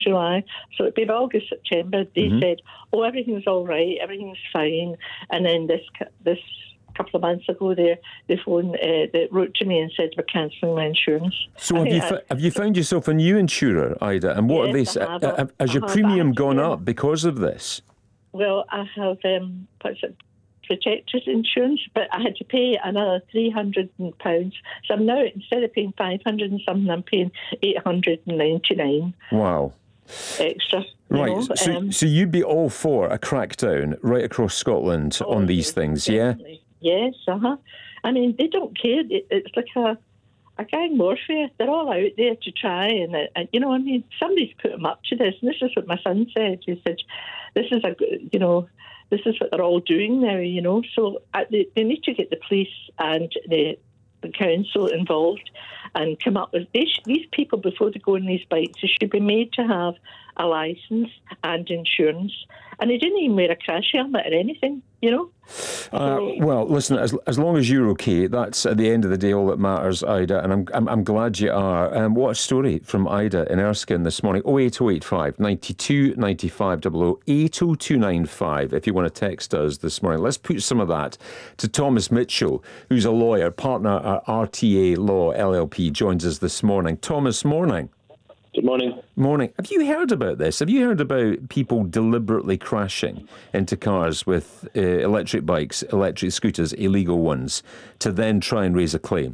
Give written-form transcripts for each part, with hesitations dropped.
July. So it'd be August, September. They said, oh, everything's all right, everything's fine. And then this couple of months ago, they wrote to me and said we're cancelling my insurance. So have you found yourself a new insurer, Ida? And what yes, are they? Has your premium gone up because of this? Well, I have protected insurance, but I had to pay another £300. So I'm now, instead of paying 500 and something, I'm paying 899. Wow. Extra. Right, so you'd be all for a crackdown right across Scotland on these things, definitely. Yeah? Yes, I mean, they don't care. It's like a gang warfare. They're all out there to try, and you know, I mean, somebody's put them up to this, and this is what my son said. He said, this is what they're all doing now, you know. So they need to get the police and the council involved and come up with these people before they go on these bikes. They should be made to have a licence and insurance, and they didn't even wear a crash helmet or anything, you know. Well, listen, as long as you're okay, that's at the end of the day all that matters, Ida, and I'm glad you are. What a story from Ida in Erskine this morning. 08085 92 95 00 80295 if you want to text us this morning. Let's put some of that to Thomas Mitchell, who's a lawyer, partner at RTA Law LLP, joins us this morning. Thomas, morning. Good morning. Morning. Have you heard about this? Have you heard about people deliberately crashing into cars with electric bikes, electric scooters, illegal ones, to then try and raise a claim?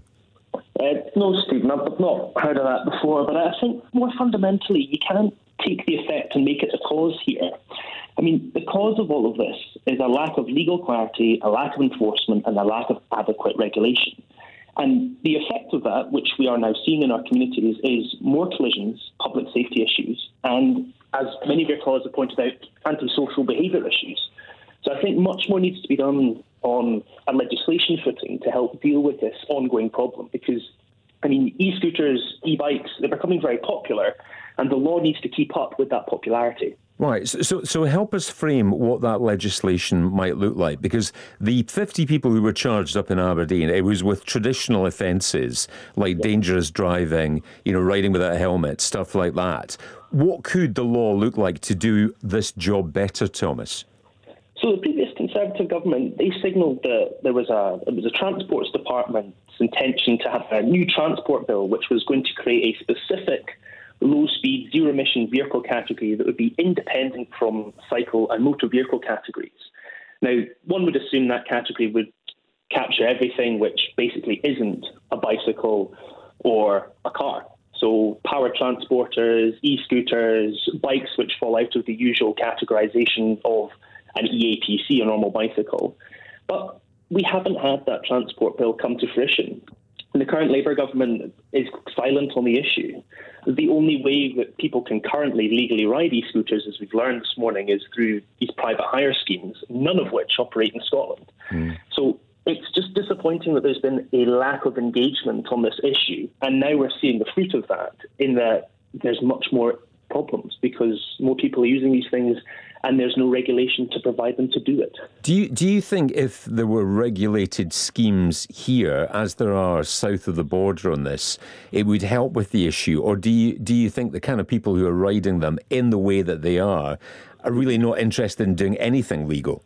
No, Stephen, I've not heard of that before, but I think more fundamentally, you can't take the effect and make it the cause here. I mean, the cause of all of this is a lack of legal clarity, a lack of enforcement, and a lack of adequate regulation. And the effect of that, which we are now seeing in our communities, is more collisions, public safety issues, and, as many of your callers have pointed out, antisocial behaviour issues. So I think much more needs to be done on a legislation footing to help deal with this ongoing problem, because, I mean, e-scooters, e-bikes, they're becoming very popular, and the law needs to keep up with that popularity. Right, so help us frame what that legislation might look like, because the 50 people who were charged up in Aberdeen, it was with traditional offences like dangerous driving, you know, riding without a helmet, stuff like that. What could the law look like to do this job better, Thomas? So the previous Conservative government, they signalled that it was a Transports Department's intention to have a new transport bill which was going to create a specific low-speed, zero-emission vehicle category that would be independent from cycle and motor vehicle categories. Now, one would assume that category would capture everything which basically isn't a bicycle or a car. So power transporters, e-scooters, bikes which fall out of the usual categorisation of an EAPC, a normal bicycle. But we haven't had that transport bill come to fruition. And the current Labour government is silent on the issue. The only way that people can currently legally ride e-scooters, as we've learned this morning, is through these private hire schemes, none of which operate in Scotland. So it's just disappointing that there's been a lack of engagement on this issue. And now we're seeing the fruit of that, in that there's much more problems because more people are using these things and there's no regulation to provide them to do it. Do you think if there were regulated schemes here, as there are south of the border on this, it would help with the issue? Or do you think the kind of people who are riding them in the way that they are really not interested in doing anything legal?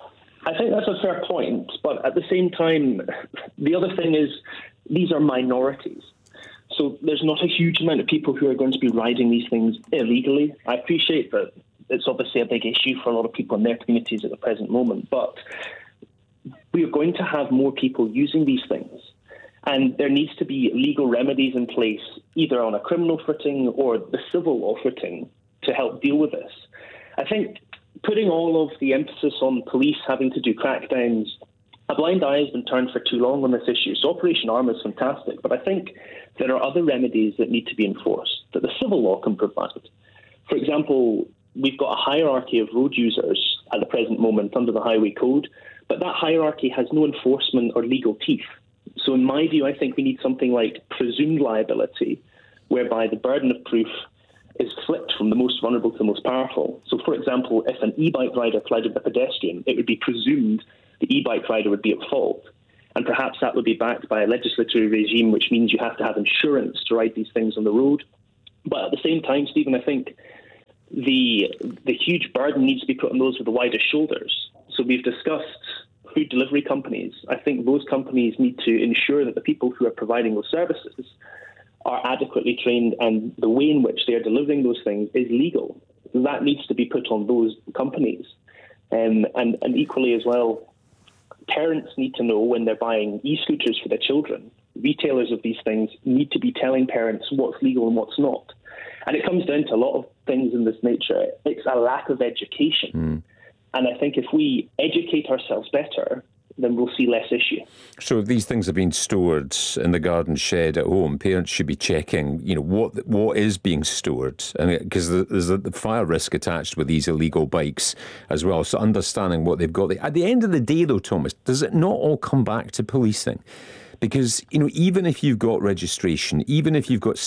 I think that's a fair point, but at the same time, the other thing is these are minorities. So there's not a huge amount of people who are going to be riding these things illegally. I appreciate that it's obviously a big issue for a lot of people in their communities at the present moment, but we are going to have more people using these things. And there needs to be legal remedies in place, either on a criminal footing or the civil law footing, to help deal with this. I think putting all of the emphasis on police having to do crackdowns, a blind eye has been turned for too long on this issue. So Operation Arm is fantastic, but I think there are other remedies that need to be enforced that the civil law can provide. For example, we've got a hierarchy of road users at the present moment under the Highway Code, but that hierarchy has no enforcement or legal teeth. So in my view, I think we need something like presumed liability, whereby the burden of proof is flipped from the most vulnerable to the most powerful. So, for example, if an e-bike rider collided with a pedestrian, it would be presumed the e-bike rider would be at fault. And perhaps that would be backed by a legislatory regime, which means you have to have insurance to ride these things on the road. But at the same time, Stephen, I think the huge burden needs to be put on those with the widest shoulders. So we've discussed food delivery companies. I think those companies need to ensure that the people who are providing those services are adequately trained and the way in which they are delivering those things is legal. That needs to be put on those companies. And equally as well, parents need to know when they're buying e-scooters for their children. Retailers of these things need to be telling parents what's legal and what's not. And it comes down to a lot of things in this nature. It's a lack of education. And I think if we educate ourselves better, then we'll see less issue. So if these things have been stored in the garden shed at home, parents should be checking, what is being stored, because there's the fire risk attached with these illegal bikes as well. So understanding what they've got. At the end of the day, though, Thomas, does it not all come back to policing? Because, even if you've got registration, even if you've got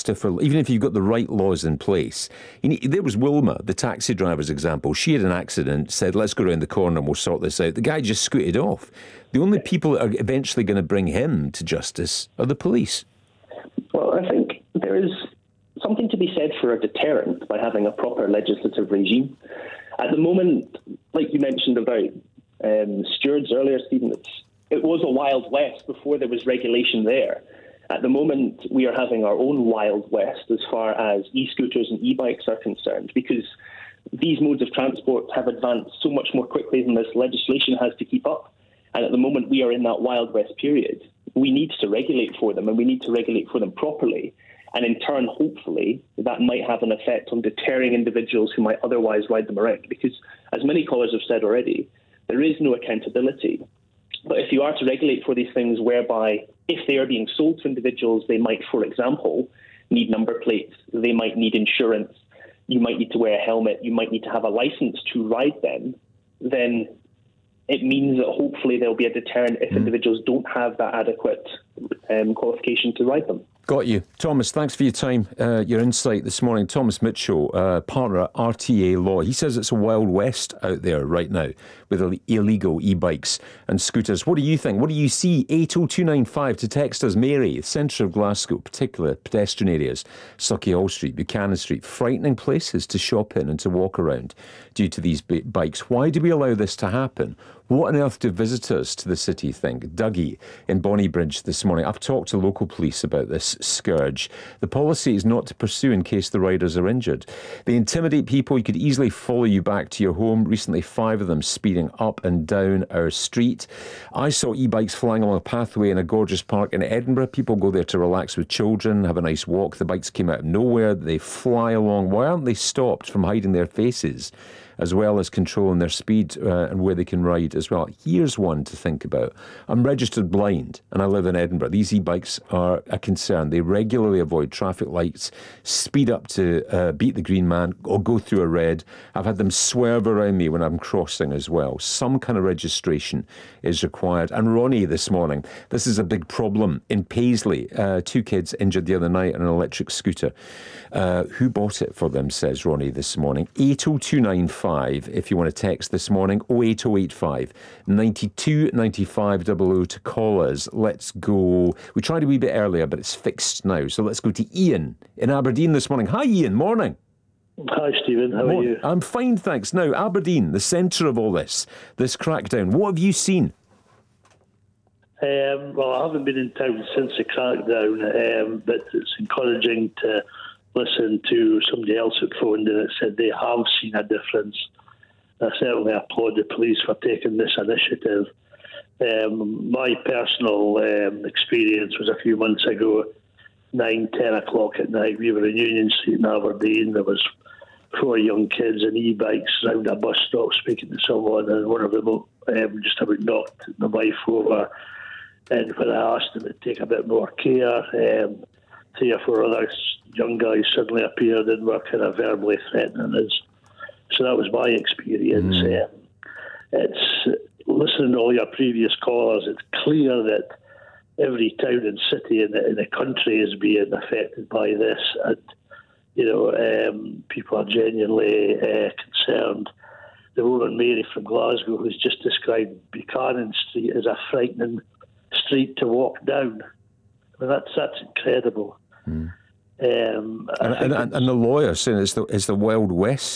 the right laws in place, there was Wilma, the taxi driver's example. She had an accident, said, let's go around the corner and we'll sort this out. The guy just scooted off. The only people that are eventually going to bring him to justice are the police. Well, I think there is something to be said for a deterrent by having a proper legislative regime. At the moment, like you mentioned about stewards earlier, Stephen, it was a Wild West before there was regulation there. At the moment, we are having our own Wild West as far as e-scooters and e-bikes are concerned, because these modes of transport have advanced so much more quickly than this legislation has to keep up. And at the moment, we are in that Wild West period. We need to regulate for them, and we need to regulate for them properly. And in turn, hopefully, that might have an effect on deterring individuals who might otherwise ride them around. Because, as many callers have said already, there is no accountability. But if you are to regulate for these things whereby if they are being sold to individuals, they might, for example, need number plates, they might need insurance, you might need to wear a helmet, you might need to have a license to ride them, then it means that hopefully there'll be a deterrent if individuals don't have that adequate qualification to ride them. Got you. Thomas, thanks for your time, your insight this morning. Thomas Mitchell, partner at RTA Law. He says it's a Wild West out there right now with illegal e-bikes and scooters. What do you think? What do you see? 80295 to text us. Mary, the centre of Glasgow, particular pedestrian areas, Sauchiehall Street, Buchanan Street, frightening places to shop in and to walk around due to these bikes. Why do we allow this to happen? What on earth do visitors to the city think? Dougie in Bonnybridge this morning. I've talked to local police about this scourge. The policy is not to pursue in case the riders are injured. They intimidate people. You could easily follow you back to your home. Recently, 5 of them speeding up and down our street. I saw e-bikes flying along a pathway in a gorgeous park in Edinburgh. People go there to relax with children, have a nice walk. The bikes came out of nowhere. They fly along. Why aren't they stopped from hiding their faces, as well as controlling their speed and where they can ride as well? Here's one to think about. I'm registered blind and I live in Edinburgh. These e-bikes are a concern. They regularly avoid traffic lights, speed up to beat the green man or go through a red. I've had them swerve around me when I'm crossing as well. Some kind of registration is required. And Ronnie this morning, this is a big problem in Paisley. 2 kids injured the other night on an electric scooter. Who bought it for them, says Ronnie this morning. 80295 if you want to text this morning. 08085 92 95 00 to call us. Let's go. We tried a wee bit earlier, but it's fixed now. So let's go to Ian in Aberdeen this morning. Hi, Ian. Morning. Hi, Stephen. How are you? I'm fine, thanks. Now, Aberdeen, the centre of all this crackdown. What have you seen? Well, I haven't been in town since the crackdown, but it's encouraging to listen to somebody else that phoned in that said they have seen a difference. I certainly applaud the police for taking this initiative. My personal experience was a few months ago, 9-10 o'clock at night. We were in Union Street in Aberdeen. There was 4 young kids in e-bikes around a bus stop speaking to someone, and one of them just about knocked my wife over. And when I asked them to take a bit more care, 3 or 4 other young guys suddenly appeared and were kind of verbally threatening us. So that was my experience. It's listening to all your previous callers. It's clear that every town and city in the country is being affected by this, and people are genuinely concerned. The woman Mary from Glasgow, who's just described Buchanan Street as a frightening street to walk down. I mean, that's incredible. And the lawyer saying it's the Wild West